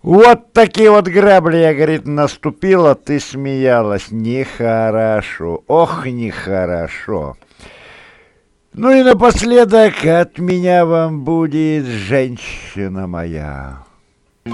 Вот такие вот грабли, я, говорит, наступила, ты смеялась. Нехорошо, ох, нехорошо. Ну и напоследок от меня вам будет женщина моя.